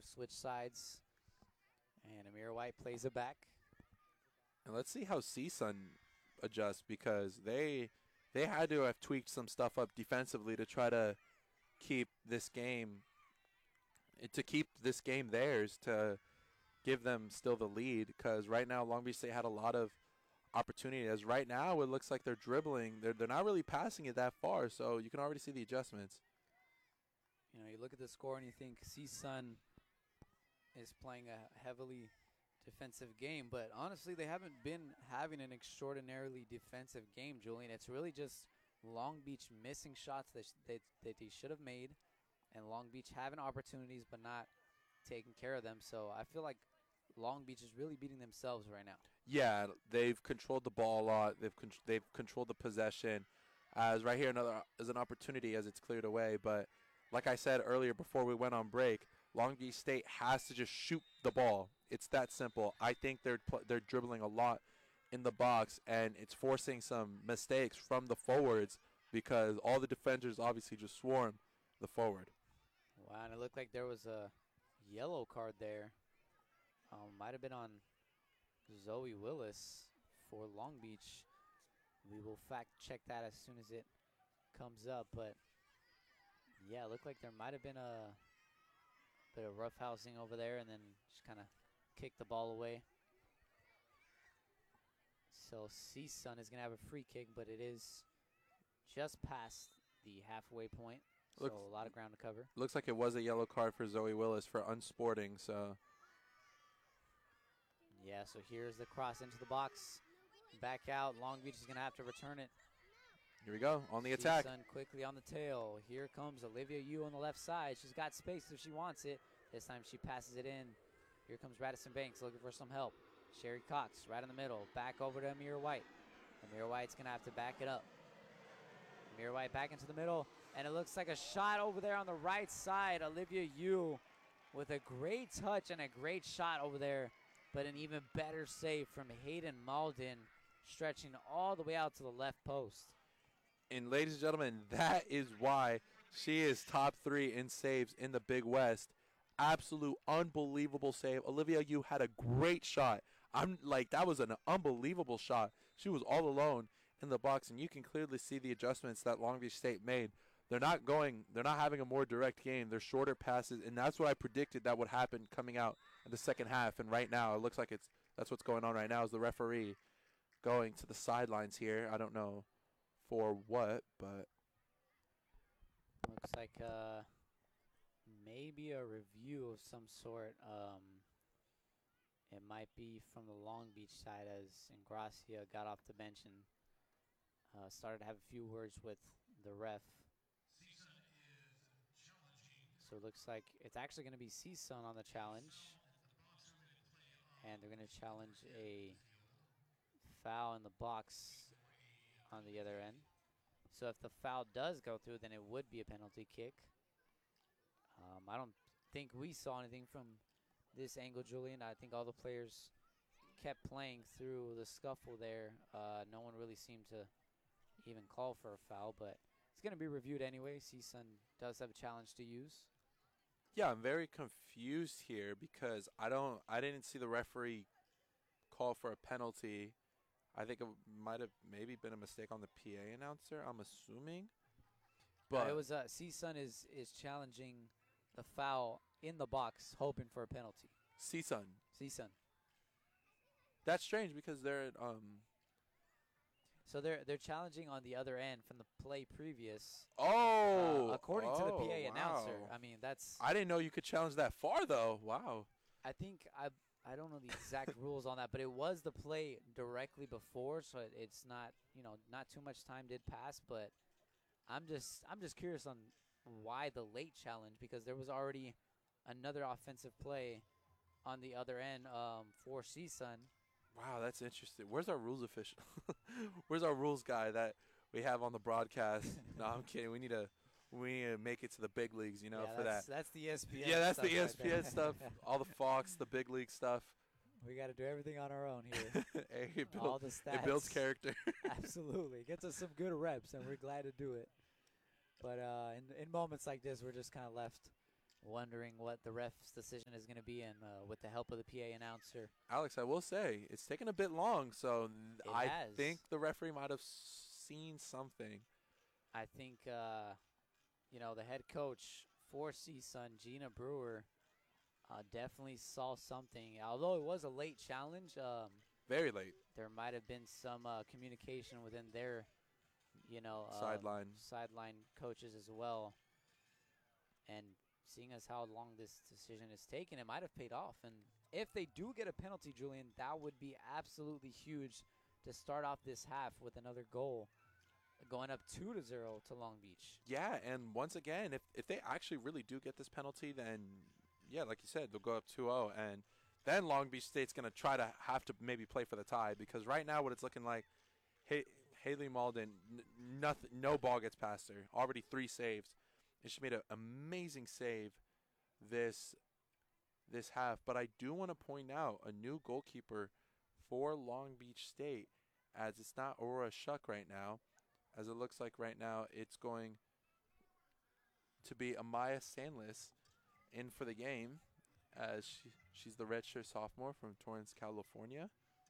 have switched sides. And Amir White plays it back. And let's see how CSUN adjusts, because they had to have tweaked some stuff up defensively to try to keep this game theirs, to give them still the lead, because right now Long Beach State had a lot of opportunity. As right now it looks like they're dribbling. They're not really passing it that far, so you can already see the adjustments. You know, you look at the score and you think CSUN is playing a heavily defensive game, but honestly they haven't been having an extraordinarily defensive game, Julian. It's really just Long Beach missing shots that they should have made, and Long Beach having opportunities but not taking care of them. So I feel like Long Beach is really beating themselves right now. Yeah, they've controlled the ball a lot. They've controlled the possession. As right here, another is an opportunity as it's cleared away. But like I said earlier before we went on break, Long Beach State has to just shoot the ball. It's that simple. I think they're dribbling a lot in the box, and it's forcing some mistakes from the forwards, because all the defenders obviously just swarm the forward. Wow, and it looked like there was a yellow card there. Might have been on Zoe Willis for Long Beach. We will fact check that as soon as it comes up. But yeah, it looked like there might have been a bit of roughhousing over there, and then just kind of kicked the ball away. So CSUN is going to have a free kick, but it is just past the halfway point. So a lot of ground to cover. Looks like it was a yellow card for Zoe Willis for unsporting. So yeah, so here's the cross into the box. Back out. Long Beach is going to have to return it. Here we go, on the attack. CSUN quickly on the tail. Here comes Olivia Yu on the left side. She's got space if she wants it. This time she passes it in. Here comes Radisson Banks looking for some help. Sherry Cox right in the middle. Back over to Amir White. Amir White's going to have to back it up. Amir White back into the middle. And it looks like a shot over there on the right side. Olivia Yu with a great touch and a great shot over there. But an even better save from Hayden Malden, stretching all the way out to the left post. And ladies and gentlemen, that is why she is top 3 in saves in the Big West. Absolute unbelievable save. Olivia Yu had a great shot. That was an unbelievable shot. She was all alone in the box, and you can clearly see the adjustments that Long Beach State made. They're not having a more direct game. They're shorter passes, and that's what I predicted that would happen coming out in the second half. And right now, it looks like that's what's going on right now, is the referee going to the sidelines here. I don't know for what, but looks like maybe a review of some sort. It might be from the Long Beach side, as Ingracia got off the bench and started to have a few words with the ref. So it looks like it's actually going to be CSUN on the challenge. And they're going to challenge a foul in the box on the other end. So if the foul does go through, then it would be a penalty kick. I don't think we saw anything from this angle, Julian. I think all the players kept playing through the scuffle there. No one really seemed to even call for a foul, but it's going to be reviewed anyway. CSUN does have a challenge to use. yeah, I'm very confused here, because I didn't see the referee call for a penalty. I think it might have maybe been a mistake on the PA announcer, I'm assuming. But it was CSUN is challenging the foul in the box, hoping for a penalty. CSUN. That's strange, because they're So they're challenging on the other end from the play previous. According to the PA announcer. I mean, that's. I didn't know you could challenge that far, though. Wow. I think I don't know the exact rules on that, but it was the play directly before, so it's not not too much time did pass. But I'm just curious on why the late challenge, because there was already another offensive play on the other end for CSUN. Wow, that's interesting. Where's our rules official? Where's our rules guy that we have on the broadcast? No, I'm kidding. We need to make it to the big leagues, for that. That's the ESPN. Yeah, that's the ESPN ESPN stuff. All the Fox, the big league stuff. We got to do everything on our own here. Hey, all the stats. It builds character. Absolutely. It gets us some good reps, and we're glad to do it. But in moments like this, we're just kind of left wondering what the ref's decision is going to be, and with the help of the PA announcer. Alex, I will say it's taken a bit long, so I has. think the referee might have seen something. I think, you know, the head coach for CSUN, Gina Brewer, definitely saw something. Although it was a late challenge, Very late. there might have been some communication within their, you know, sideline coaches as well. And seeing as how long this decision is taken, it might have paid off. And if they do get a penalty, Julian, that would be absolutely huge to start off this half with another goal, going up 2-0 to Long Beach. Yeah, and once again, if they actually really do get this penalty, then, yeah, like you said, they'll go up 2-0. And then Long Beach State's going to try to have to maybe play for the tie, because right now what it's looking like, Haley Malden, no ball gets past her. Already 3 saves. And she made an amazing save this half. But I do want to point out a new goalkeeper for Long Beach State, as it's not Aurora Shuck right now. As it looks like right now, it's going to be Amaya Stanless in for the game, as she's the redshirt sophomore from Torrance, California.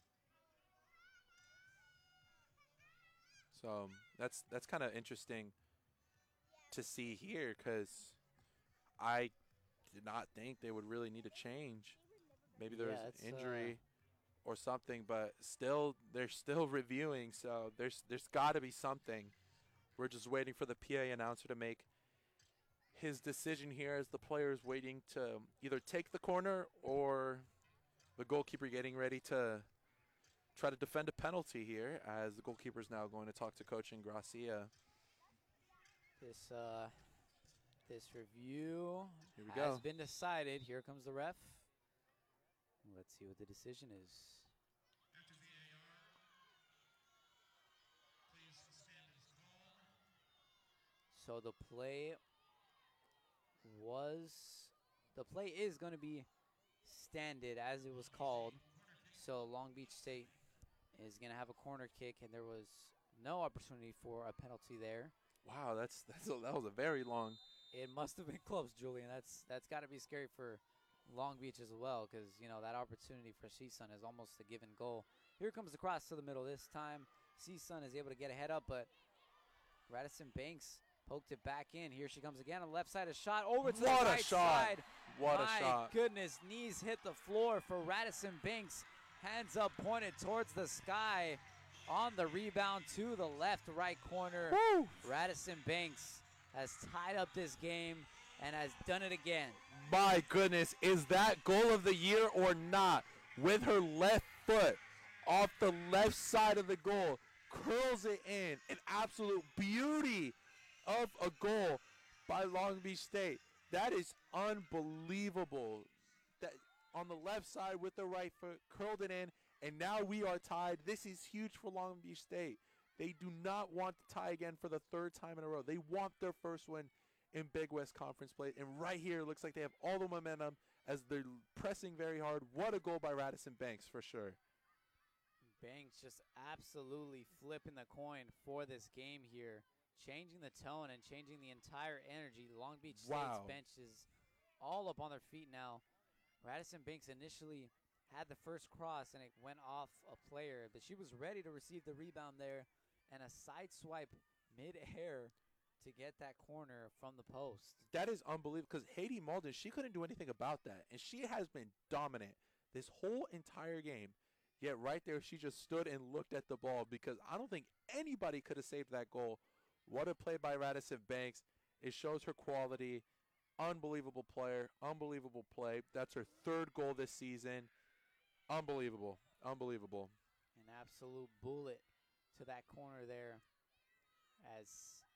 So that's kind of interesting to see here, because I did not think they would really need a change. Maybe there was an injury or something, but still, they're still reviewing, so there's got to be something. We're just waiting for the PA announcer to make his decision here, as the player is waiting to either take the corner or the goalkeeper getting ready to try to defend a penalty here, as the goalkeeper is now going to talk to Coach Ingracia. This review Here we go. has been decided. Here comes the ref. Let's see what the decision is. So the play is going to be standed as it was called. So Long Beach State is going to have a corner kick, and there was no opportunity for a penalty there. Wow, that was a very long. It must have been close, Julian. That's got to be scary for Long Beach as well, because, you know, that opportunity for CSUN is almost a given goal. Here comes the cross to the middle. This time, CSUN is able to get a head up, but Radisson Banks poked it back in. Here she comes again on the left side. A shot over to the right side. What a shot. My goodness, knees hit the floor for Radisson Banks. Hands up, pointed towards the sky. On the rebound to the left right corner. Woo! Radisson Banks has tied up this game and has done it again. My goodness, is that goal of the year or not? With her left foot off the left side of the goal, curls it in. An absolute beauty of a goal by Long Beach State. That is unbelievable. That on the left side with the right foot, curled it in. And now we are tied. This is huge for Long Beach State. They do not want to tie again for the 3rd time in a row. They want their first win in Big West Conference play. And right here, it looks like they have all the momentum as they're pressing very hard. What a goal by Radisson Banks, for sure. Banks just absolutely flipping the coin for this game here, changing the tone and changing the entire energy. Long Beach State's bench is all up on their feet now. Radisson Banks initially had the first cross, and it went off a player, but she was ready to receive the rebound there, and a side swipe mid-air to get that corner from the post. That is unbelievable, because Haiti Malden, she couldn't do anything about that, and she has been dominant this whole entire game. Yet right there, she just stood and looked at the ball, because I don't think anybody could have saved that goal. What a play by Radisson Banks. It shows her quality. Unbelievable player, unbelievable play. That's her 3rd goal this season. Unbelievable. Unbelievable. An absolute bullet to that corner there, as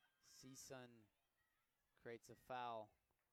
CSUN creates a foul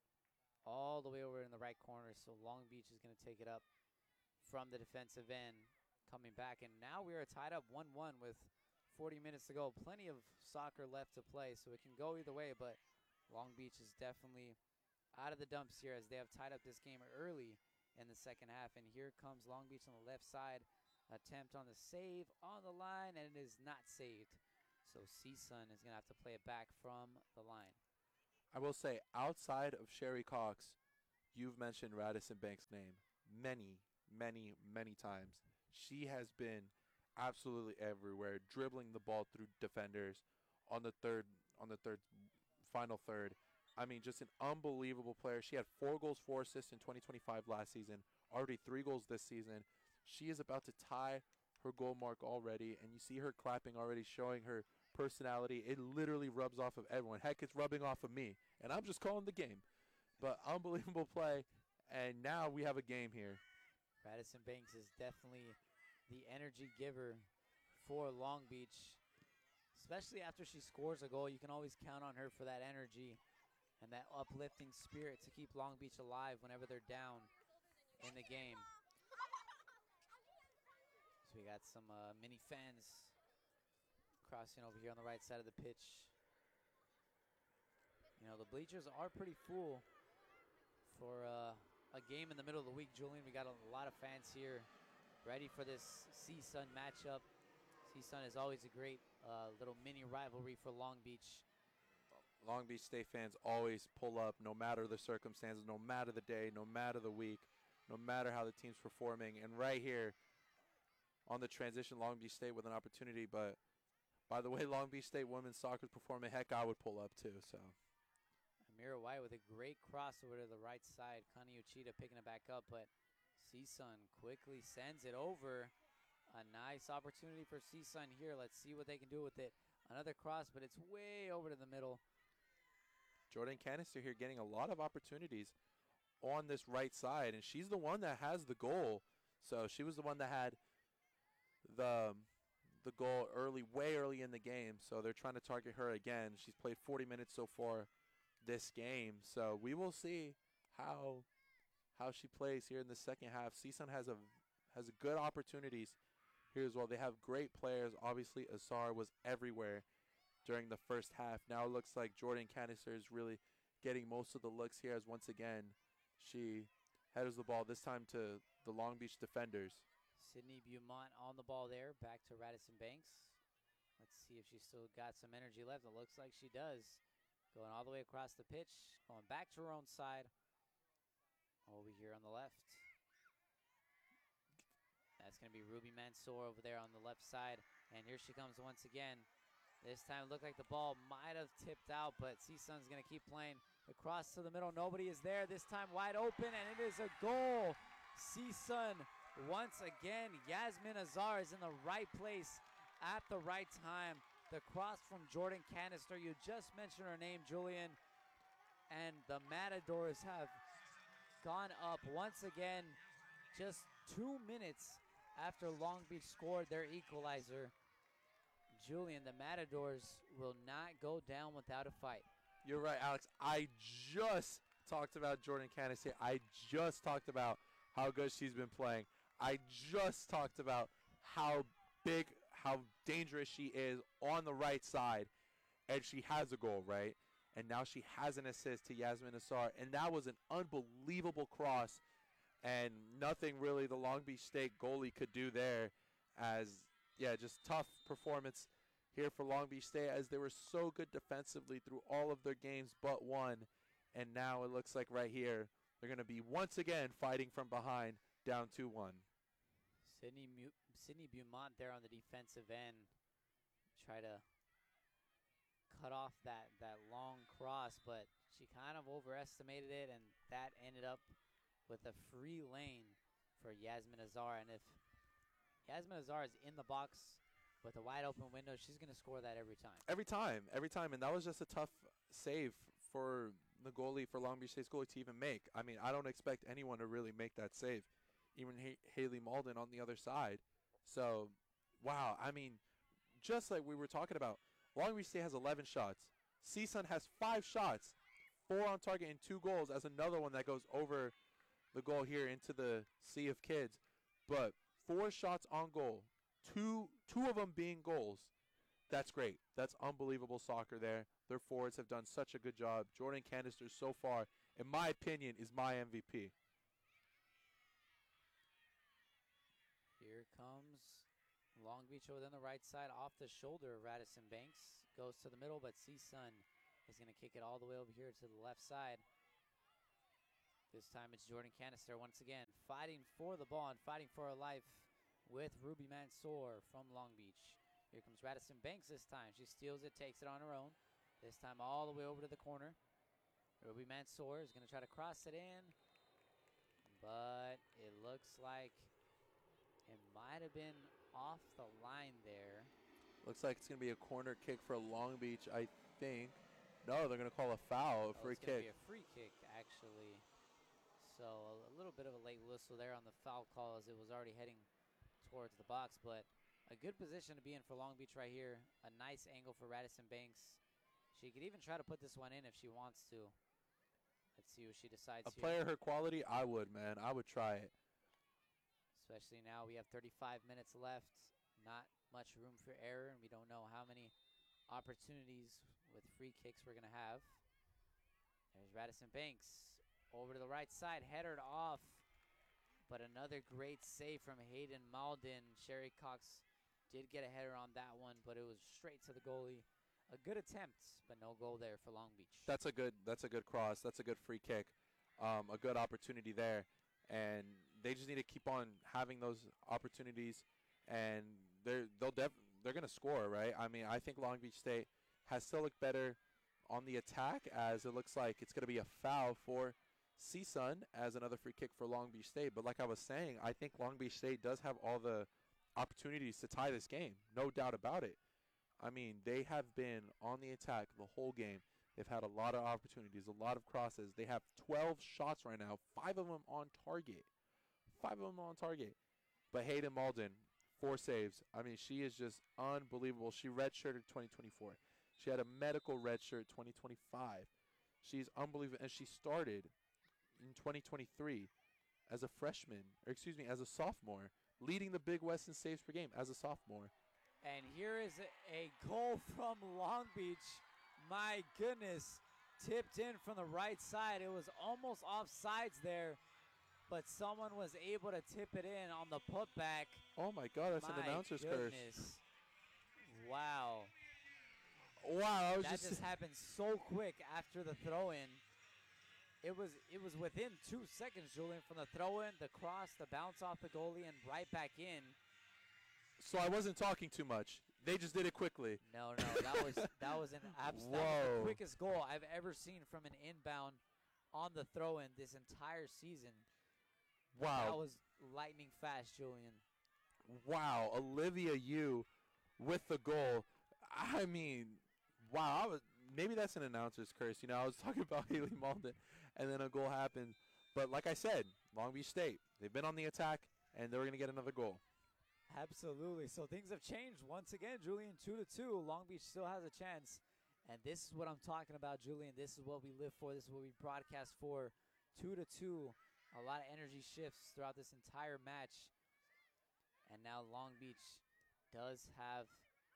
all the way over in the right corner. So Long Beach is going to take it up from the defensive end, coming back. And now we are tied up 1-1 with 40 minutes to go. Plenty of soccer left to play, so it can go either way. But Long Beach is definitely out of the dumps here, as they have tied up this game early in the second half. And here comes Long Beach on the left side. Attempt on the save on the line, and it is not saved. So CSUN is going to have to play it back from the line. I will say, outside of Sherry Cox, you've mentioned Radisson Banks' name many, many, many times. She has been absolutely everywhere, dribbling the ball through defenders on the third final third. I mean, just an unbelievable player. She had 4 goals, 4 assists in 2025 last season, already 3 goals this season. She is about to tie her goal mark already, and you see her clapping already, showing her personality. It literally rubs off of everyone. Heck, it's rubbing off of me, and I'm just calling the game. But unbelievable play, and now we have a game here. Radisson Banks is definitely the energy giver for Long Beach, especially after she scores a goal. You can always count on her for that energy and that uplifting spirit to keep Long Beach alive whenever they're down in the game. So we got some mini fans crossing over here on the right side of the pitch. You know, the bleachers are pretty full for a game in the middle of the week, Julian. We got a lot of fans here ready for this CSUN matchup. CSUN is always a great little mini rivalry for Long Beach. Long Beach State fans always pull up no matter the circumstances, no matter the day, no matter the week, no matter how the team's performing. And right here on the transition, Long Beach State with an opportunity. But by the way Long Beach State women's soccer is performing, heck, I would pull up too. So Amira White with a great crossover to the right side. Connie Uchida picking it back up, but CSUN quickly sends it over. A nice opportunity for CSUN here. Let's see what they can do with it. Another cross, but it's way over to the middle. Jordan Canister here getting a lot of opportunities on this right side, and she's the one that has the goal. So she was the one that had the goal early, way early in the game. So they're trying to target her again. She's played 40 minutes so far this game. So we will see how she plays here in the second half. CSUN has a good opportunities here as well. They have great players. Obviously, Azar was everywhere during the first half. Now it looks like Jordan Canister is really getting most of the looks here, as once again she headers the ball, this time to the Long Beach defenders. Sydney Beaumont on the ball there, back to Radisson Banks. Let's see if she's still got some energy left. It looks like she does. Going all the way across the pitch, going back to her own side. Over here on the left. That's going to be Ruby Mansour over there on the left side. And here she comes once again. This time it looked like the ball might have tipped out, but CSUN's going to keep playing across to the middle. Nobody is there. This time wide open, and it is a goal. CSUN once again. Yasmin Azar is in the right place at the right time. The cross from Jordan Canister. You just mentioned her name, Julian. And the Matadors have gone up once again just 2 minutes after Long Beach scored their equalizer. Julian, the Matadors will not go down without a fight. You're right, Alex. I just talked about Jordan Canister. I just talked about how good she's been playing. I just talked about how big, how dangerous she is on the right side. And she has a goal, right? And now she has an assist to Yasmin Azar. And that was an unbelievable cross. And nothing really the Long Beach State goalie could do there. As, yeah, just tough performance here for Long Beach State, as they were so good defensively through all of their games but one. And now it looks like right here they're going to be once again fighting from behind, down 2-1. Sydney Beaumont there on the defensive end. Try to cut off that long cross, but she kind of overestimated it, and that ended up with a free lane for Yasmin Azar. And if Yasmin Azar is in the box with a wide open window, she's going to score that every time. Every time. And that was just a tough save for the goalie, for Long Beach State's goalie, to even make. I mean, I don't expect anyone to really make that save, even Haley Malden on the other side. So, wow. I mean, just like we were talking about, Long Beach State has 11 shots. CSUN has 5 shots, 4 on target and 2 goals, as another one that goes over the goal here into the sea of kids. But 4 shots on goal, two of them being goals. That's great. That's unbelievable soccer there. Their forwards have done such a good job. Jordan Canister so far, in my opinion, is my MVP. Here comes Long Beach over on the right side, off the shoulder of Radisson Banks. Goes to the middle, but CSUN is going to kick it all the way over here to the left side. This time it's Jordan Canister once again, fighting for the ball and fighting for her life with Ruby Mansour from Long Beach. Here comes Radisson Banks this time. She steals it, takes it on her own. This time all the way over to the corner. Ruby Mansour is going to try to cross it in, but it looks like it might have been off the line there. Looks like it's going to be a corner kick for Long Beach, I think. No, they're going to call a foul, a free It's going to kick. be a free kick, actually. So a little bit of a late whistle there on the foul call as it was already heading towards the box, but a good position to be in for Long Beach right here. A nice angle for Radisson Banks. She could even try to put this one in if she wants to. Let's see what she decides A here. player her quality, I would, man. I would try it. Especially now we have 35 minutes left. Not much room for error, and we don't know how many opportunities with free kicks we're going to have. There's Radisson Banks. Over to the right side, headered off. But another great save from Hayden Malden. Sherry Cox did get a header on that one, but it was straight to the goalie. A good attempt, but no goal there for Long Beach. That's a good cross. That's a good free kick. A good opportunity there. And they just need to keep on having those opportunities, and they're going to score, right? I mean, I think Long Beach State has still looked better on the attack, as it looks like it's going to be a foul for CSUN as another free kick for Long Beach State. But like I was saying, I think Long Beach State does have all the opportunities to tie this game. No doubt about it. I mean, they have been on the attack the whole game. They've had a lot of opportunities, a lot of crosses. They have 12 shots right now, 5 of them on target. 5 of them on target. But Hayden Malden, 4 saves. I mean, she is just unbelievable. She redshirted 2024. She had a medical redshirt 2025. She's unbelievable. And she started in 2023 as a freshman, or excuse me, as a sophomore, leading the Big West in saves per game as a sophomore. And here is a goal from Long Beach. My goodness, tipped in from the right side. It was almost offsides there, but someone was able to tip it in on the putback. Oh my God, that's an announcer's curse. Wow. Wow, that just happened so quick after the throw-in. It was within 2 seconds, Julian, from the throw-in, the cross, the bounce off the goalie, and right back in. So I wasn't talking too much. They just did it quickly. No, that was the quickest goal I've ever seen from an inbound on the throw-in this entire season. Wow. That was lightning fast, Julian. Wow, Olivia Yu with the goal. I mean, wow. Maybe that's an announcer's curse. You know, I was talking about Haley Malden, and then a goal happened. But like I said, Long Beach State, they've been on the attack, and they're going to get another goal. Absolutely. So things have changed once again, Julian. 2-2. Long Beach still has a chance. And this is what I'm talking about, Julian. This is what we live for. This is what we broadcast for. 2-2. A lot of energy shifts throughout this entire match. And now Long Beach does have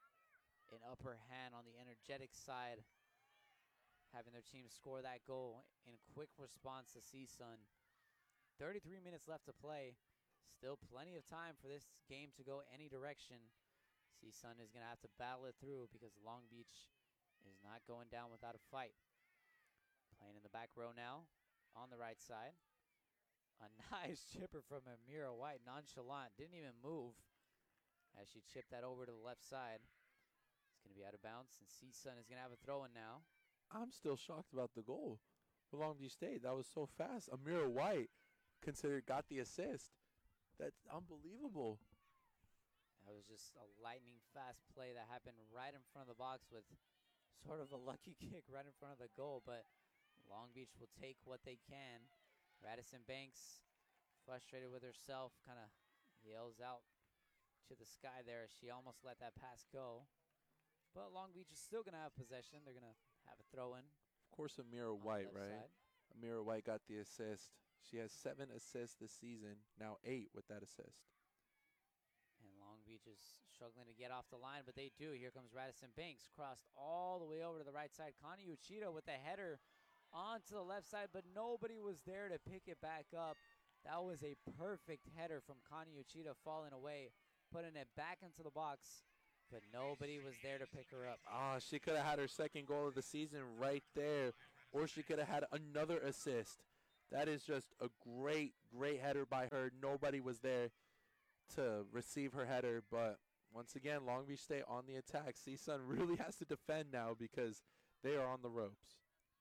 an upper hand on the energetic side, having their team score that goal in quick response to CSUN. 33 minutes left to play. Still plenty of time for this game to go any direction. CSUN is going to have to battle it through because Long Beach is not going down without a fight. Playing in the back row now on the right side. A nice chipper from Amira White, nonchalant, didn't even move as she chipped that over to the left side. It's going to be out of bounds, and CSUN is going to have a throw-in now. I'm still shocked about the goal for Long Beach State. That was so fast. Amira White got the assist. That's unbelievable. That was just a lightning fast play that happened right in front of the box with sort of a lucky kick right in front of the goal, but Long Beach will take what they can. Radisson Banks, frustrated with herself, kind of yells out to the sky there as she almost let that pass go. But Long Beach is still going to have possession. They're going to have a throw-in. Of course, Amira White, right? Amira White got the assist. She has 7 assists this season, now 8 with that assist. And Long Beach is struggling to get off the line, but they do. Here comes Radisson Banks, crossed all the way over to the right side. Connie Uchida with the header onto the left side, but nobody was there to pick it back up. That was a perfect header from Connie Uchida, falling away, putting it back into the box, but nobody was there to pick her up. She could have had her second goal of the season right there, or she could have had another assist. That is just a great, great header by her. Nobody was there to receive her header, but once again, Long Beach State on the attack. CSUN really has to defend now because they are on the ropes.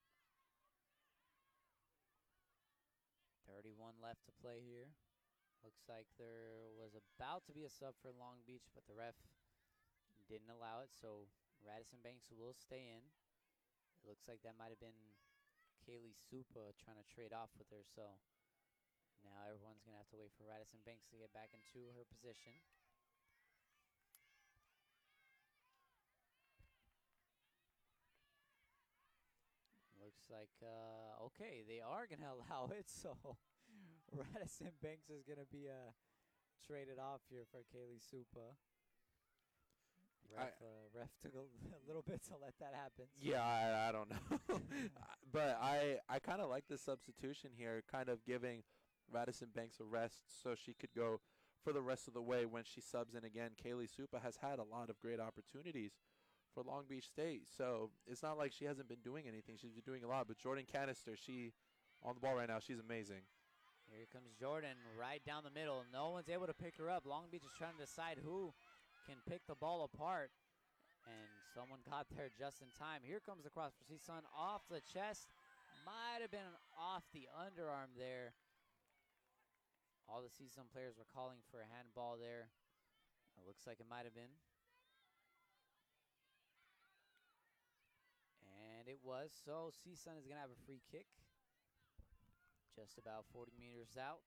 31 left to play here. Looks like there was about to be a sub for Long Beach, but the ref didn't allow it, so Radisson Banks will stay in. It looks like that might have been Kaylee Supa trying to trade off with her, so now everyone's going to have to wait for Radisson Banks to get back into her position. Looks like, okay, they are going to allow it, so Radisson Banks is going to be traded off here for Kaylee Supa. Ref took a little bit to let that happen. So. Yeah, I don't know. But I kind of like the substitution here, kind of giving Radisson Banks a rest so she could go for the rest of the way when she subs in again. Kaylee Supa has had a lot of great opportunities for Long Beach State, so it's not like she hasn't been doing anything. She's been doing a lot, but Jordan Canister, she on the ball right now. She's amazing. Here comes Jordan right down the middle. No one's able to pick her up. Long Beach is trying to decide who can pick the ball apart, and someone got there just in time. Here comes the cross for CSUN off the chest. Might have been off the underarm there. All the CSUN players were calling for a handball there. It looks like it might have been. And it was, so CSUN is going to have a free kick. Just about 40 meters out.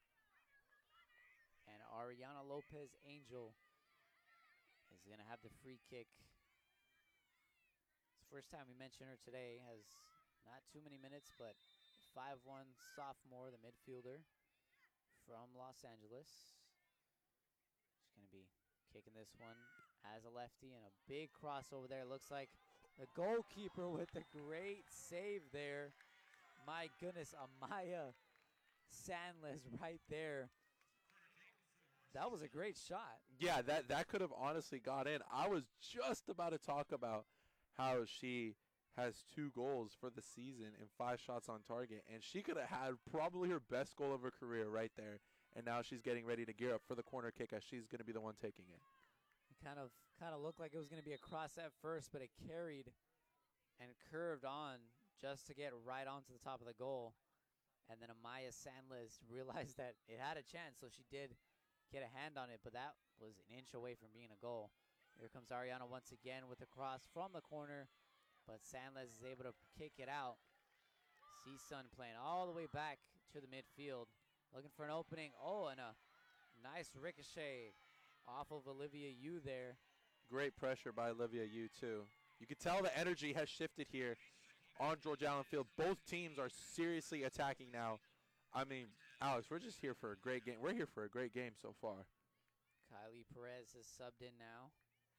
And Ariana Lopez Angel is going to have the free kick. It's the first time we mention her today. Has not too many minutes, but 5'1" sophomore, the midfielder from Los Angeles. She's going to be kicking this one as a lefty, and a big cross over there. Looks like the goalkeeper with the great save there. My goodness, Amaya Sandless right there. That was a great shot. Yeah, that could have honestly got in. I was just about to talk about how she has 2 goals for the season and 5 shots on target, and she could have had probably her best goal of her career right there. And now she's getting ready to gear up for the corner kick as she's going to be the one taking it. It kind of looked like it was going to be a cross at first, but it carried and curved on just to get right onto the top of the goal. And then Amaya Sandless realized that it had a chance, so she did get a hand on it, but that was an inch away from being a goal. Here comes Ariana once again with a cross from the corner, but Sandless is able to kick it out. CSUN playing all the way back to the midfield, looking for an opening. Oh, and a nice ricochet off of Olivia Yu there. Great pressure by Olivia Yu, too. You can tell the energy has shifted here on George Allen Field. Both teams are seriously attacking now. I mean, Alex, we're just here for a great game. We're here for a great game so far. Kylie Perez has subbed in now.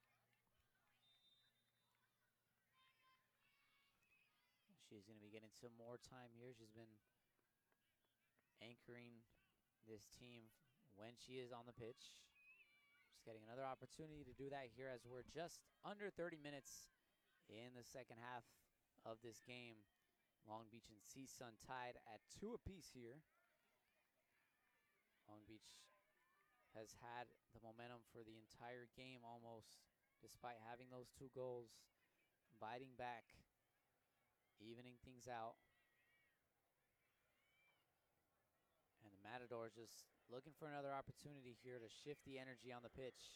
She's going to be getting some more time here. She's been anchoring this team when she is on the pitch. She's getting another opportunity to do that here as we're just under 30 minutes in the second half of this game. Long Beach and CSUN tied at 2 apiece here. Long Beach has had the momentum for the entire game almost, despite having those 2 goals, biting back, evening things out. And the Matadors just looking for another opportunity here to shift the energy on the pitch.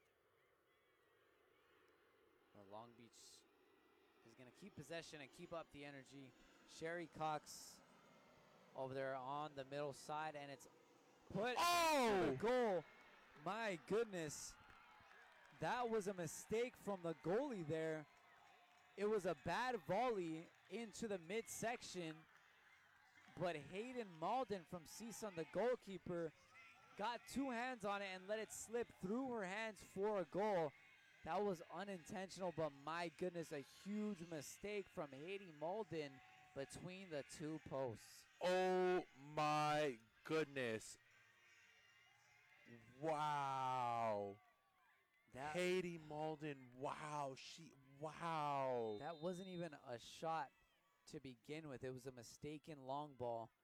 But Long Beach is going to keep possession and keep up the energy. Sherry Cox over there on the middle side, and it's put into the goal. My goodness. That was a mistake from the goalie there. It was a bad volley into the midsection, but Hayden Malden from CSUN, the goalkeeper, got 2 hands on it and let it slip through her hands for a goal. That was unintentional, but my goodness, a huge mistake from Hayden Malden between the 2 posts. Oh my goodness. Wow. Katie Malden, wow. Wow. That wasn't even a shot to begin with. It was a mistaken long ball.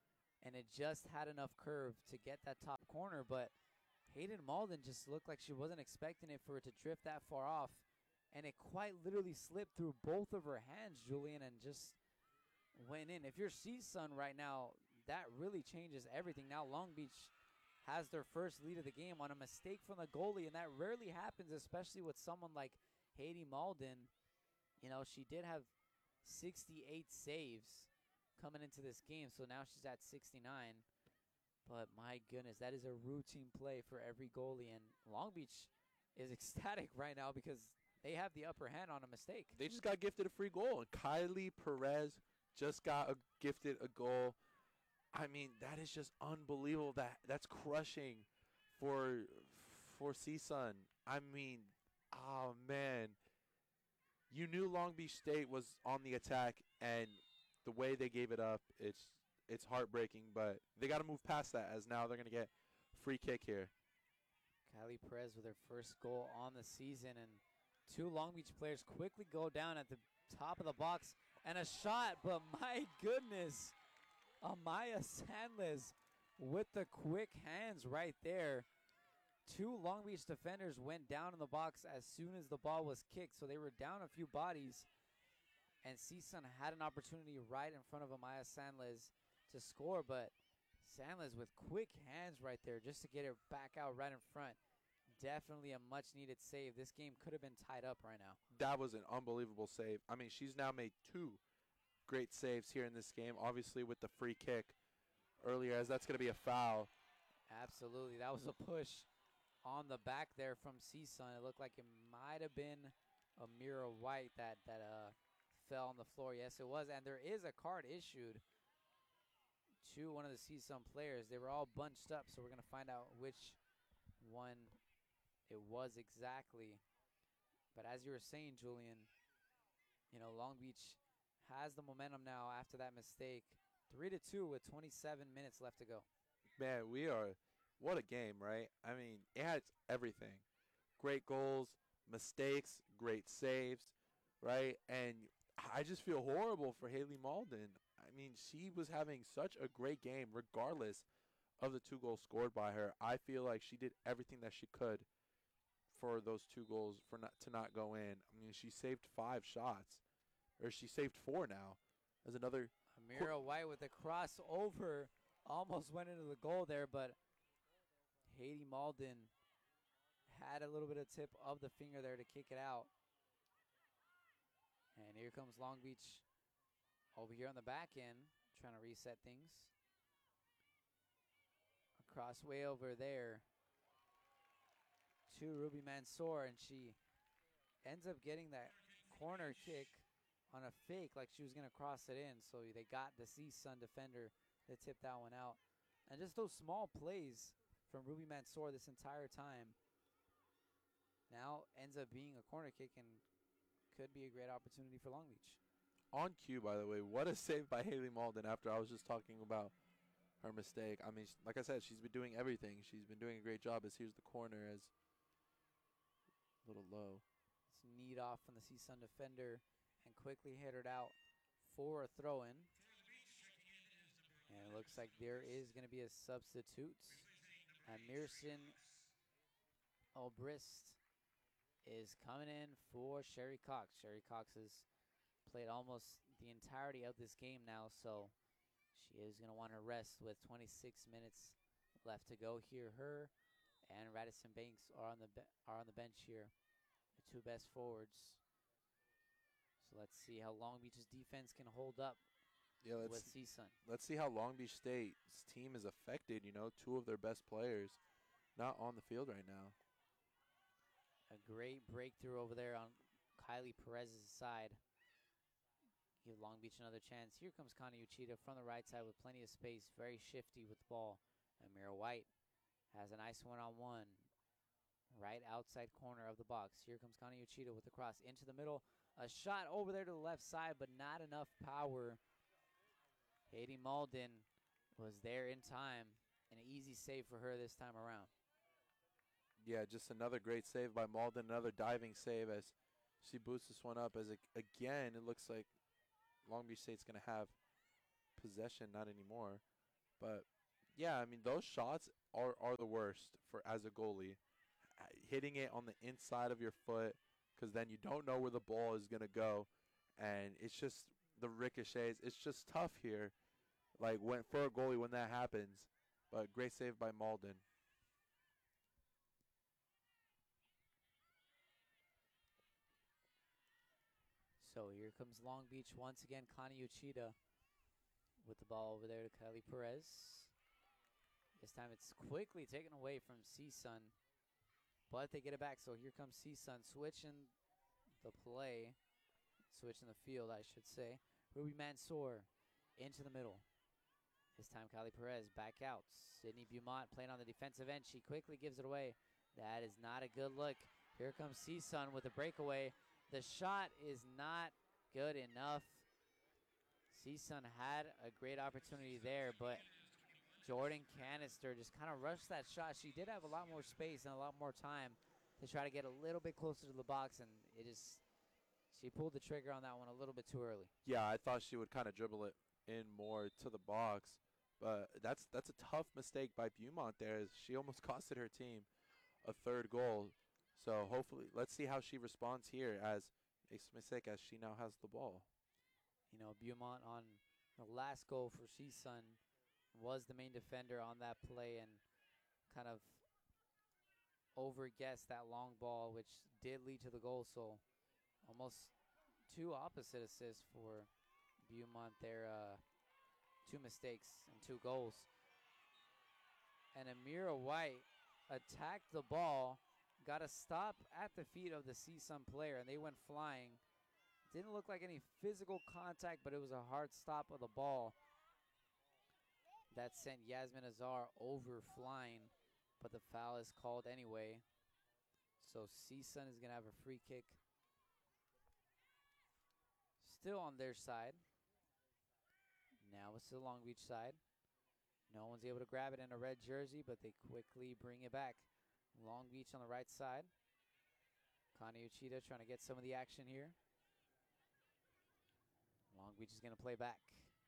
and it just had enough curve to get that top corner, but Hayden Malden just looked like she wasn't expecting it for it to drift that far off, and it quite literally slipped through both of her hands, Julian, and just went in. If you're CSUN right now, that really changes everything. Now Long Beach has their first lead of the game on a mistake from the goalie, and that rarely happens, especially with someone like Hayden Malden. You know, she did have 68 saves coming into this game, so now she's at 69. But my goodness, that is a routine play for every goalie, and Long Beach is ecstatic right now because they have the upper hand on a mistake. They just got gifted a free goal, and Kylie Perez just got gifted a goal. I mean, that is just unbelievable. That's crushing for CSUN. I mean, oh man, you knew Long Beach State was on the attack, and the way they gave it up, it's heartbreaking. But they got to move past that, as now they're gonna get free kick here. Kylie Perez with her first goal on the season, and two Long Beach players quickly go down at the top of the box, and a shot, but my goodness, Amaya Sandles with the quick hands right there. Two Long Beach defenders went down in the box as soon as the ball was kicked, so they were down a few bodies, and CSUN had an opportunity right in front of Amaya Sandles to score, but Sandles with quick hands right there just to get it back out right in front. Definitely a much-needed save. This game could have been tied up right now. That was an unbelievable save. I mean, she's now made two great saves here in this game, obviously with the free kick earlier, as that's going to be a foul. Absolutely. That was a push on the back there from CSUN. It looked like it might have been Amira White that fell on the floor. Yes, it was. And there is a card issued to one of the CSUN players. They were all bunched up, so we're going to find out which one it was exactly. But as you were saying, Julian, you know, Long Beach has the momentum now after that mistake. 3-2 with 27 minutes left to go. Man, what a game, right? I mean, it has everything. Great goals, mistakes, great saves, right? And I just feel horrible for Haley Malden. I mean, she was having such a great game regardless of the 2 goals scored by her. I feel like she did everything that she could for those 2 goals to not go in. I mean, she saved 5 shots, or she saved 4 now. As another Amira White with a crossover almost went into the goal there, but Haiti Malden had a little bit of tip of the finger there to kick it out. And here comes Long Beach over here on the back end, trying to reset things. Across way over there to Ruby Mansour, and she ends up getting that corner kick on a fake, like she was going to cross it in. So they got the CSUN defender that tipped that one out. And just those small plays from Ruby Mansour this entire time now ends up being a corner kick and could be a great opportunity for Long Beach. On cue, by the way, what a save by Haley Malden after I was just talking about her mistake. I mean, like I said, she's been doing everything. She's been doing a great job. As here's the corner, as a little low. It's neat off from the CSUN defender and quickly headed out for a throw-in. And it looks like there is going to be a substitute. Amirson Obrist is coming in for Sherry Cox. Sherry Cox has played almost the entirety of this game now, so she is going to want to rest with 26 minutes left to go here. Her and Radisson Banks are on the bench here, the 2 best forwards. So let's see how Long Beach's defense can hold up with CSUN. Let's see how Long Beach State's team is affected. You know, 2 of their best players not on the field right now. A great breakthrough over there on Kylie Perez's side. Give Long Beach another chance. Here comes Connie Uchida from the right side with plenty of space. Very shifty with the ball. Amira White has a nice one-on-one. Right outside corner of the box. Here comes Connie Uchida with the cross into the middle. A shot over there to the left side, but not enough power. Haiti Malden was there in time. An easy save for her this time around. Yeah, just another great save by Malden. Another diving save as she boosts this one up. As again, it looks like Long Beach State's going to have possession, not anymore. But yeah, I mean those shots are the worst for as a goalie. Hitting it on the inside of your foot because then you don't know where the ball is gonna go, and it's just the ricochets. It's just tough here, like when for a goalie when that happens. But great save by Malden. So here comes Long Beach once again. Connie Uchida with the ball over there to Kylie Perez. This time it's quickly taken away from CSUN, but they get it back. So here comes CSUN switching the play, switching the field, I should say. Ruby Mansour into the middle. This time Kylie Perez back out. Sydney Beaumont playing on the defensive end. She quickly gives it away. That is not a good look. Here comes CSUN with a breakaway. The shot is not good enough. CSUN had a great opportunity there, but Jordan Canister just kind of rushed that shot. She did have a lot more space and a lot more time to try to get a little bit closer to the box, and she pulled the trigger on that one a little bit too early. Yeah, I thought she would kind of dribble it in more to the box, but that's a tough mistake by Beaumont there. As she almost costed her team a third goal. So hopefully, let's see how she responds here as makes a mistake as she now has the ball. You know, Beaumont on the last goal for CSUN was the main defender on that play and kind of overguessed that long ball, which did lead to the goal. So almost two opposite assists for Beaumont there. 2 mistakes and 2 goals. And Amira White attacked the ball, got a stop at the feet of the CSUN player, and they went flying. Didn't look like any physical contact, but it was a hard stop of the ball that sent Yasmin Azar over flying, but the foul is called anyway. So CSUN is going to have a free kick still on their side. Now it's the Long Beach side. No one's able to grab it in a red jersey, but they quickly bring it back. Long Beach on the right side. Connie Uchida trying to get some of the action here. Long Beach is going to play back.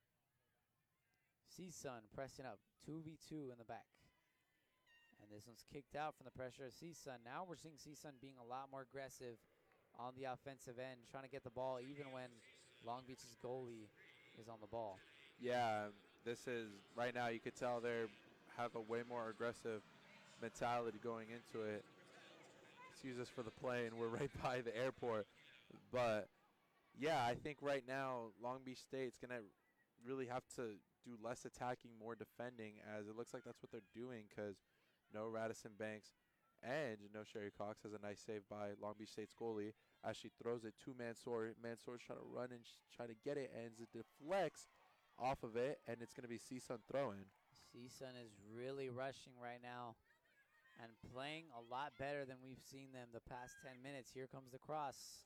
CSUN pressing up, 2v2 in the back. And this one's kicked out from the pressure of CSUN. Now we're seeing CSUN being a lot more aggressive on the offensive end, trying to get the ball even when Long Beach's goalie is on the ball. Yeah, this is right now. You could tell they have a way more aggressive mentality going into it. Excuse us for the play, and we're right by the airport. But yeah, I think right now Long Beach State's gonna really have to do less attacking, more defending, as it looks like that's what they're doing. Because no Radisson Banks and no Sherry Cox has a nice save by Long Beach State's goalie as she throws it to Mansour. Mansour's trying to run and trying to get it, and it deflects off of it, and it's going to be CSUN throwing. CSUN is really rushing right now and playing a lot better than we've seen them the past 10 minutes. Here comes the cross.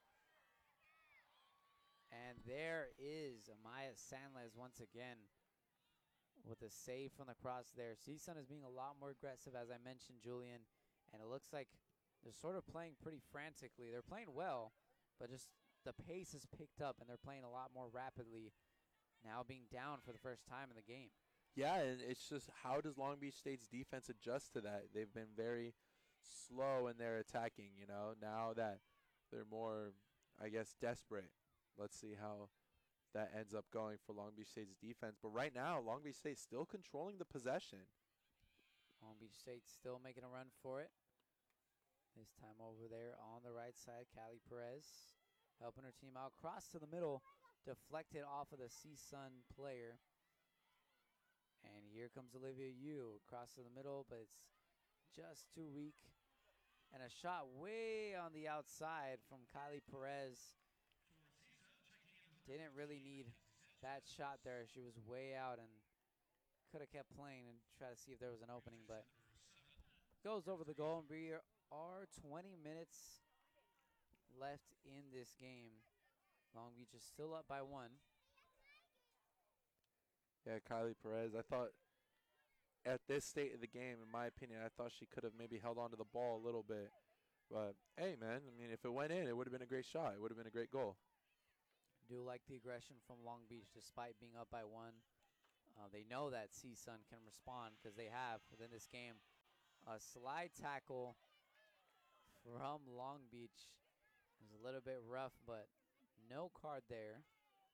And there is Amaya Sanles once again with a save from the cross there. CSUN is being a lot more aggressive, as I mentioned, Julian, and it looks like they're sort of playing pretty frantically. They're playing well, but just the pace is picked up, and they're playing a lot more rapidly, now being down for the first time in the game. Yeah, and it's just how does Long Beach State's defense adjust to that? They've been very slow in their attacking, you know, now that they're more, I guess, desperate. Let's see how that ends up going for Long Beach State's defense. But right now, Long Beach State still controlling the possession. Long Beach State still making a run for it. This time over there on the right side, Callie Perez helping her team out. Cross to the middle, deflected off of the CSUN player. And here comes Olivia Yu across to the middle, but it's just too weak. And a shot way on the outside from Kylie Perez. Didn't really need that shot there. She was way out and could have kept playing and try to see if there was an opening, but goes over the goal, and we are 20 minutes left in this game. Long Beach is still up by 1. Yeah, Kylie Perez, I thought at this state of the game, in my opinion, I thought she could have maybe held on to the ball a little bit. But, hey, man, I mean, if it went in, it would have been a great shot. It would have been a great goal. Do like the aggression from Long Beach despite being up by 1. They know that C-Sun can respond because they have within this game. A slide tackle from Long Beach was a little bit rough, but no card there.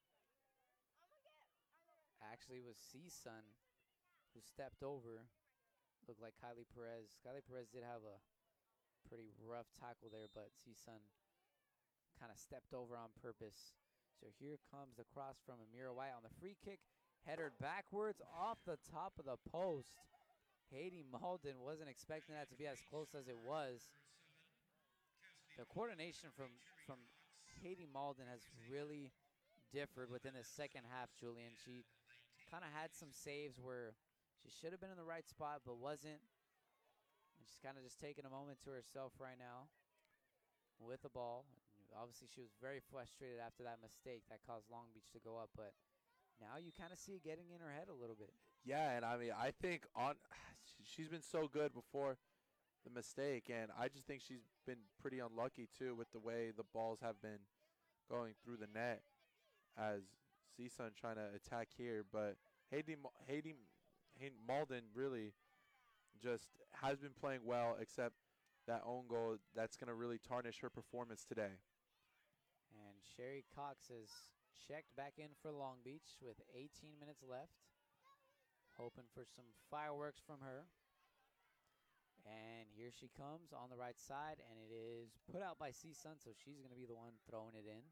Actually, it was C-Sun who stepped over. Looked like Kylie Perez. Kylie Perez did have a pretty rough tackle there, but C-Sun kind of stepped over on purpose. So here comes the cross from Amira White on the free kick. Headed backwards off the top of the post. Haiti Malden wasn't expecting that to be as close as it was. The coordination from Haiti Malden has really differed within the second half, Julian. She kind of had some saves where she should have been in the right spot but wasn't. And she's kind of just taking a moment to herself right now with the ball. Obviously, she was very frustrated after that mistake that caused Long Beach to go up, but now you kind of see it getting in her head a little bit. Yeah, and I mean, I think she's been so good before the mistake, and I just think she's been pretty unlucky too with the way the balls have been going through the net as C-Sun trying to attack here. But Haiti Malden really just has been playing well, except that own goal that's going to really tarnish her performance today. And Sherry Cox has checked back in for Long Beach with 18 minutes left. Hoping for some fireworks from her. And here she comes on the right side, and it is put out by C-Sun, so she's going to be the one throwing it in.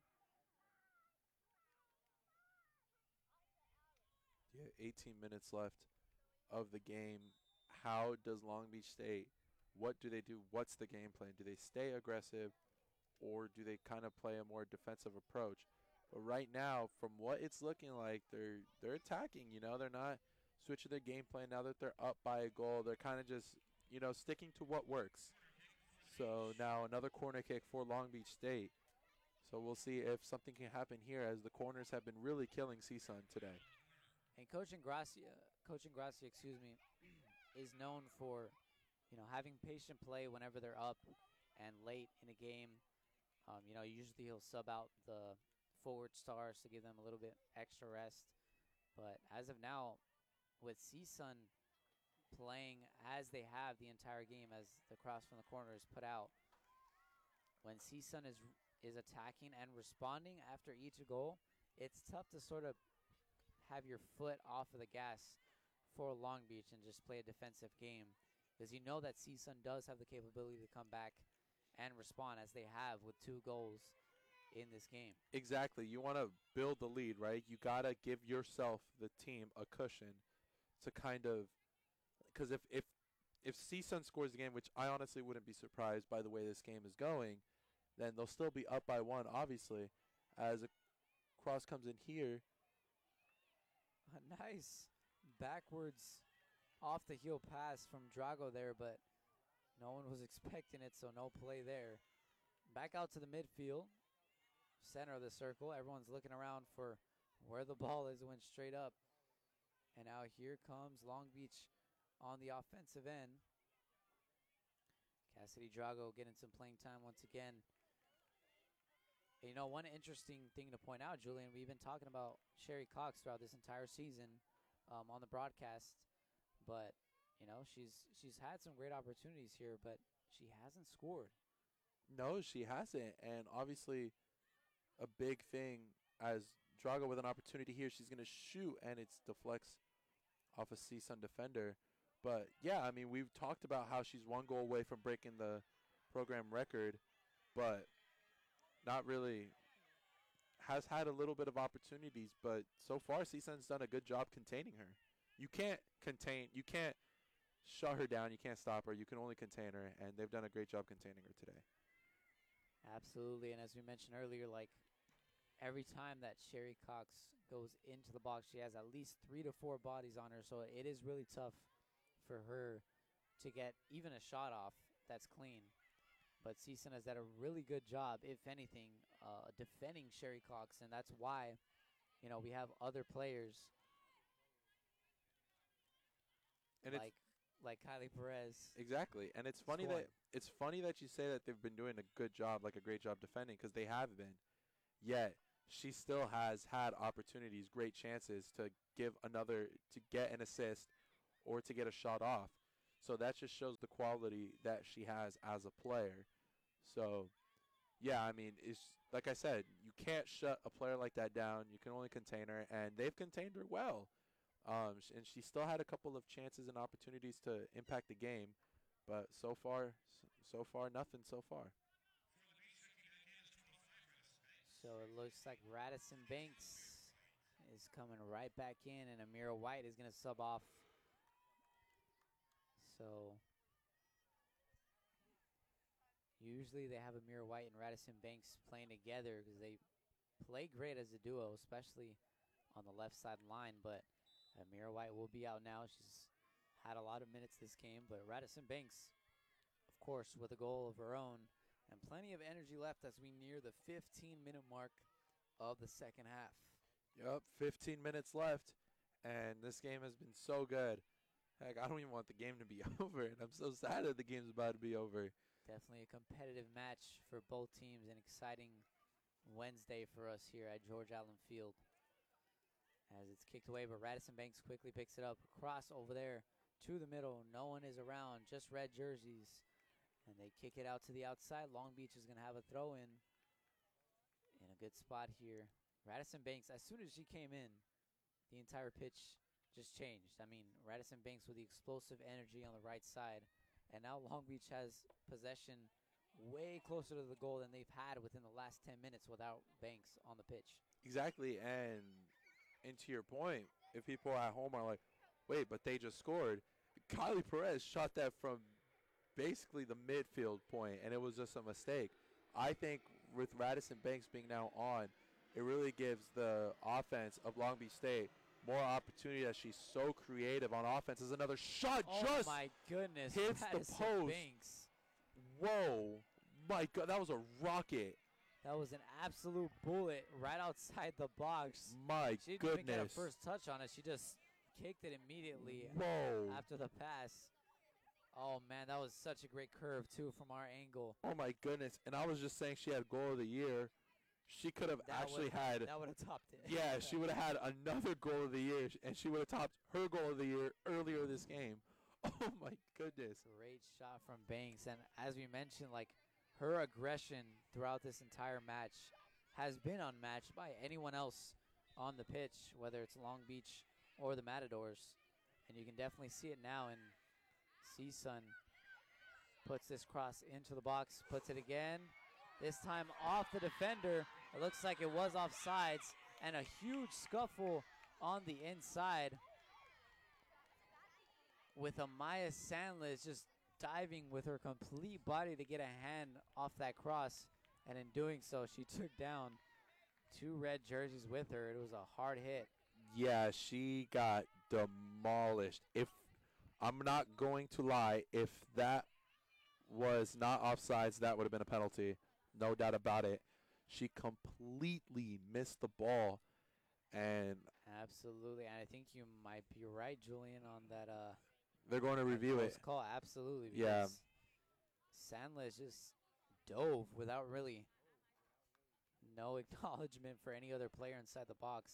Yeah, 18 minutes left of the game. How does Long Beach State, what do they do? What's the game plan? Do they stay aggressive, or do they kind of play a more defensive approach? But right now, from what it's looking like, they're attacking. You know, they're not switching their game plan now that they're up by a goal. They're kind of just, you know, sticking to what works. So now another corner kick for Long Beach State. So we'll see if something can happen here, as the corners have been really killing C-Sun today. And Coach Ingrassia, is known for, you know, having patient play whenever they're up and late in a game. You know, usually he'll sub out the forward stars to give them a little bit extra rest. But as of now, with C-Sun playing as they have the entire game, as the cross from the corner is put out, when C-Sun is attacking and responding after each goal, it's tough to sort of have your foot off of the gas for Long Beach and just play a defensive game, because you know that C-Sun does have the capability to come back and respond, as they have with 2 goals in this game. Exactly. You want to build the lead, right? You got to give yourself, the team, a cushion to kind of, because if C-Sun scores the game, which I honestly wouldn't be surprised by the way this game is going, then they'll still be up by 1, obviously, as a cross comes in here. A nice backwards off the heel pass from Drago there, but no one was expecting it, so no play there. Back out to the midfield, center of the circle. Everyone's looking around for where the ball is. It went straight up. And now here comes Long Beach on the offensive end. Cassidy Drago getting some playing time once again. And you know, one interesting thing to point out, Julian, we've been talking about Sherry Cox throughout this entire season on the broadcast, but you know, she's had some great opportunities here, but she hasn't scored. No, she hasn't. And obviously a big thing, as Drago with an opportunity here, she's going to shoot, and it deflects off a C-Sun defender. But, yeah, I mean, we've talked about how she's 1 goal away from breaking the program record, but not really. Has had a little bit of opportunities, but so far C-Sun's done a good job containing her. You can't shut her down. You can't stop her. You can only contain her, and they've done a great job containing her today. Absolutely, and as we mentioned earlier, like every time that Sherry Cox goes into the box, she has at least 3 to 4 bodies on her, so it is really tough for her to get even a shot off that's clean. But C-Sun has done a really good job, if anything, defending Sherry Cox, and that's why, you know, we have other players And like Kylie Perez. exactly, and it's funny that you say that they've been doing a good job, like a great job defending, because they have been. Yet she still has had opportunities, great chances to get an assist or to get a shot off. So that just shows the quality that she has as a player. So, yeah, I mean, it's like I said, you can't shut a player like that down. You can only contain her, and they've contained her well. And she still had a couple of chances and opportunities to impact the game, but so far, nothing so far. So it looks like Radisson Banks is coming right back in, and Amira White is going to sub off. So usually they have Amira White and Radisson Banks playing together because they play great as a duo, especially on the left side line. But Amira White will be out now. She's had a lot of minutes this game, but Radisson Banks, of course, with a goal of her own and plenty of energy left as we near the 15-minute mark of the second half. Yep, 15 minutes left, and this game has been so good. Heck, I don't even want the game to be over, and I'm so sad that the game's about to be over. Definitely a competitive match for both teams, an exciting Wednesday for us here at George Allen Field. As it's kicked away, but Radisson Banks quickly picks it up. Cross over there to the middle. No one is around, just red jerseys. And they kick it out to the outside. Long Beach is going to have a throw in a good spot here. Radisson Banks, as soon as she came in, the entire pitch just changed. I mean, Radisson Banks with the explosive energy on the right side. And now Long Beach has possession way closer to the goal than they've had within the last 10 minutes without Banks on the pitch. Exactly, and to your point, if people at home are like, wait, but they just scored, Kylie Perez shot that from basically the midfield point, and it was just a mistake. I think with Radisson Banks being now on, it really gives the offense of Long Beach State more opportunity as she's so creative on offense. There's another shot Oh my goodness. hits the Radisson post. Banks. Whoa, my God, that was a rocket. That was an absolute bullet right outside the box. My She didn't goodness. even get a first touch on it. She just kicked it immediately Whoa. after the pass. Oh, man, that was such a great curve, too, from our angle. Oh, my goodness. And I was just saying she had goal of the year. She could have actually had. That would have topped it. Yeah, she would have had another goal of the year, and she would have topped her goal of the year earlier this game. Oh, my goodness. Great shot from Banks. And as we mentioned, like, her aggression throughout this entire match has been unmatched by anyone else on the pitch, whether it's Long Beach or the Matadors. And you can definitely see it now. And CSUN puts this cross into the box, puts it again. This time off the defender. It looks like it was offsides. And a huge scuffle on the inside with Amaya Sandless just diving with her complete body to get a hand off that cross. And in doing so, she took down two red jerseys with her. It was a hard hit. Yeah, she got demolished. If I'm not going to lie, if that was not offsides, that would have been a penalty. No doubt about it. She completely missed the ball. And Absolutely. And I think you might be right, Julian, on that. they're going to review it. Call, absolutely. Yeah. Sandless just dove without really no acknowledgement for any other player inside the box.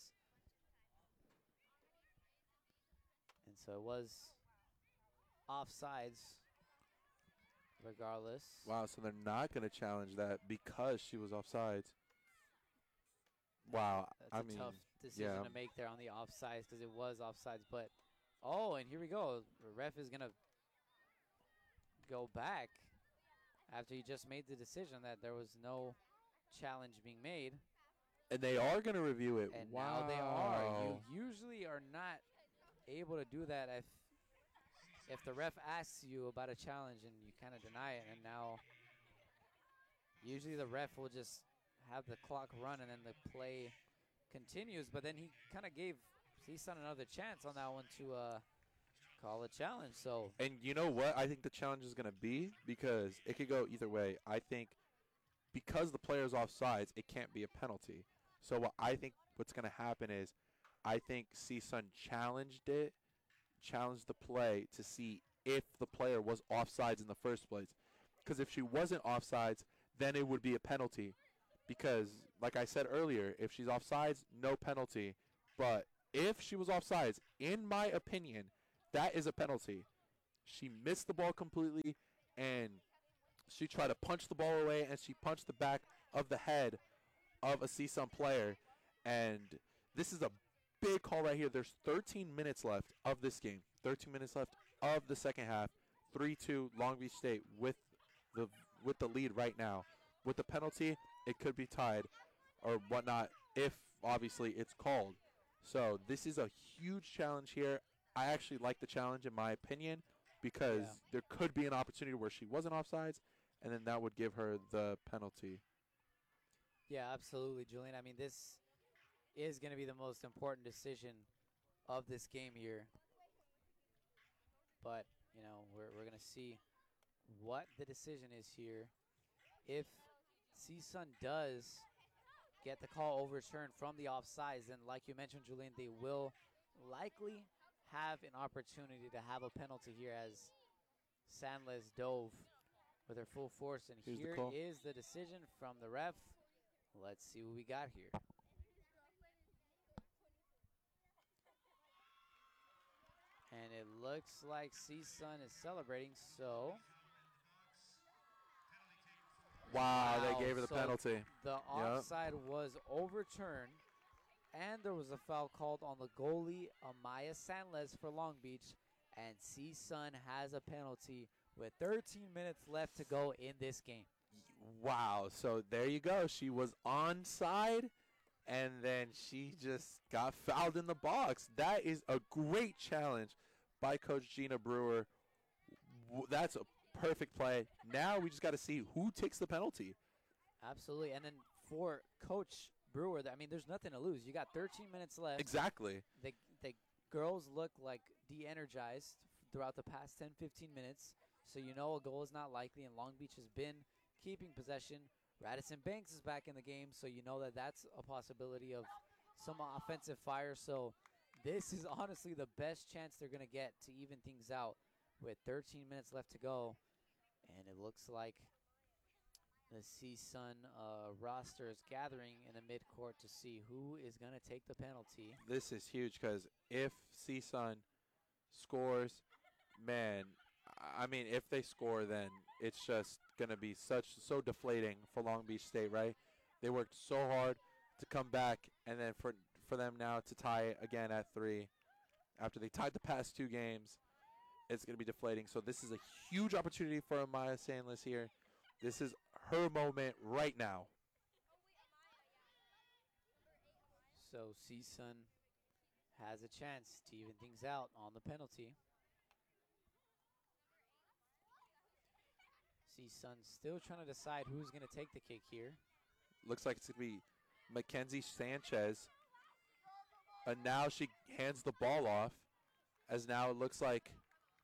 And so it was offsides regardless. Wow, so they're not going to challenge that because she was offsides. Wow, That's a tough decision to make there on the offsides because it was offsides. But, oh, and here we go. The ref is going to go back after he just made the decision that there was no challenge being made. And they are going to review it. And wow. now they are. You usually are not able to do that if the ref asks you about a challenge and you kind of deny it. And now usually the ref will just have the clock run and then the play continues. But then he kind of gave CSUN another chance on that one to call a challenge. So, and you know what I think the challenge is going to be? Because it could go either way. I think because the player's offsides, it can't be a penalty. So what I think what's going to happen is I think CSUN challenged the play to see if the player was offsides in the first place. Because if she wasn't offsides, then it would be a penalty. Because like I said earlier, if she's offsides, no penalty. But if she was offsides, in my opinion, that is a penalty. She missed the ball completely, and she tried to punch the ball away, and she punched the back of the head of a CSUN player. And this is a big call right here. There's 13 minutes left of this game. 13 minutes left of the second half. 3-2 Long Beach State with the lead right now. With the penalty, it could be tied or whatnot if, obviously, it's called. So this is a huge challenge here. I actually like the challenge in my opinion because there could be an opportunity where she wasn't offsides, and then that would give her the penalty. Yeah, absolutely, Julian. I mean, this is going to be the most important decision of this game here. But, you know, we're going to see what the decision is here. If CSUN does get the call overturned from the offsides, then like you mentioned, Julian, they will likely have an opportunity to have a penalty here as Sandles dove with her full force. And here is the decision from the ref. Let's see what we got here. And it looks like CSUN is celebrating, so. Wow, they gave her the penalty. The offside was overturned, and there was a foul called on the goalie, Amaya Sandles, for Long Beach, and CSUN has a penalty with 13 minutes left to go in this game. Wow, so there you go. She was onside, and then she just got fouled in the box. That is a great challenge by Coach Gina Brewer. That's a perfect play. Now we just got to see who takes the penalty. Absolutely, and then for Coach Brewer, I mean, there's nothing to lose. You got 13 minutes left. Exactly. The girls look like de-energized throughout the past 10, 15 minutes, so you know a goal is not likely, and Long Beach has been keeping possession. Radisson Banks is back in the game, so you know that that's a possibility of some offensive fire. So this is honestly the best chance they're going to get to even things out with 13 minutes left to go. And it looks like the CSUN roster is gathering in the midcourt to see who is going to take the penalty. This is huge because if CSUN scores, man, I mean, if they score, then it's just going to be so deflating for Long Beach State, right? They worked so hard to come back, and then for them now to tie again at 3 after they tied the past 2 games, it's going to be deflating. So this is a huge opportunity for Amaya Sandles here. This is her moment right now. So CSUN has a chance to even things out on the penalty. CSUN still trying to decide who's going to take the kick here. Looks like it's going to be Mackenzie Sanchez. And now she hands the ball off, as now it looks like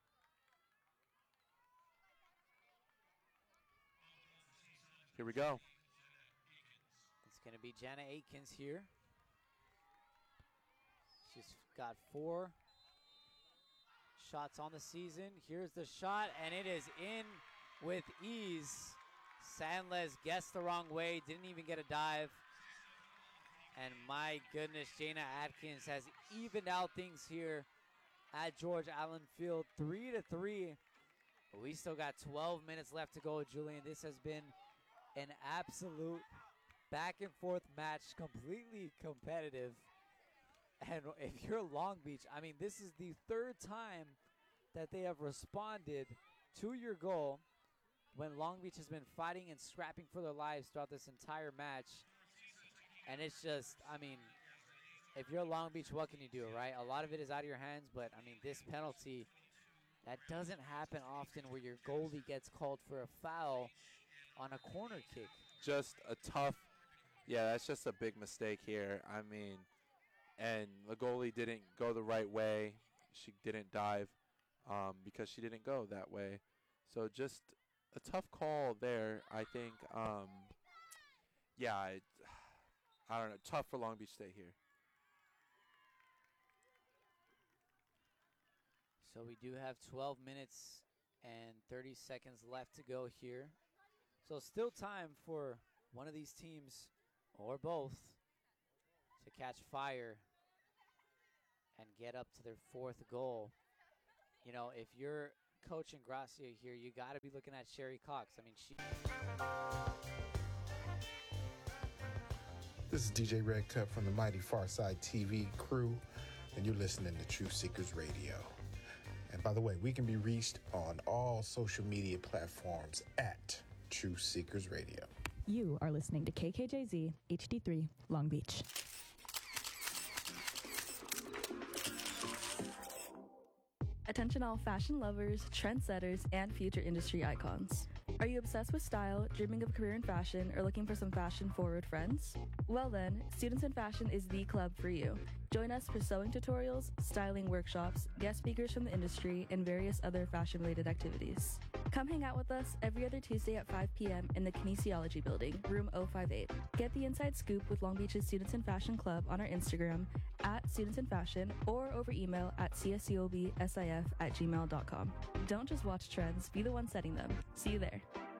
here we go. It's going to be Jana Aikens here. She's got 4 shots on the season. Here's the shot, and it is in with ease. Sandles guessed the wrong way, didn't even get a dive. And my goodness, Jana Atkins has evened out things here at George Allen Field, 3-3. But we still got 12 minutes left to go, Julian. This has been an absolute back and forth match, completely competitive. And if you're Long Beach, I mean, this is the 3rd time that they have responded to your goal when Long Beach has been fighting and scrapping for their lives throughout this entire match. And it's just, I mean, if you're Long Beach, what can you do, right? A lot of it is out of your hands, but, I mean, this penalty, that doesn't happen often where your goalie gets called for a foul on a corner kick. Just a tough, yeah, that's just a big mistake here. I mean, and the goalie didn't go the right way. She didn't dive because she didn't go that way. So just a tough call there, I think. Yeah, I don't know. Tough for Long Beach State here. So we do have 12 minutes and 30 seconds left to go here. So still time for one of these teams or both to catch fire and get up to their fourth goal. You know, if you're coaching Gracia here, you got to be looking at Sherry Cox. I mean, This is DJ Red Cup from the Mighty Farside TV crew, and you're listening to Truth Seekers Radio. And by the way, we can be reached on all social media platforms at Truth Seekers Radio. You are listening to KKJZ HD3 Long Beach. Attention all fashion lovers, trendsetters, and future industry icons. Are you obsessed with style, dreaming of a career in fashion, or looking for some fashion-forward friends? Well then, Students in Fashion is the club for you. Join us for sewing tutorials, styling workshops, guest speakers from the industry, and various other fashion-related activities. Come hang out with us every other Tuesday at 5 p.m. in the Kinesiology Building, room 058. Get the inside scoop with Long Beach's Students in Fashion Club on our Instagram at Students in Fashion or over email at cscobsif@gmail.com. Don't just watch trends, be the one setting them. See you there.